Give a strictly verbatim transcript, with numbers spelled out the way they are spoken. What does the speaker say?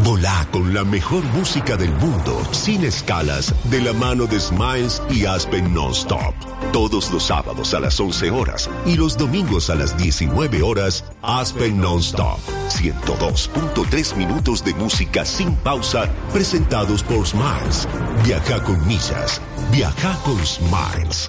Volá con la mejor música del mundo, sin escalas, de la mano de Smiles y Aspen Nonstop. Todos los sábados a las once horas y los domingos a las diecinueve horas, Aspen Nonstop. ciento dos punto tres minutos de música sin pausa, presentados por Smiles. Viaja con millas. Viaja con Smiles.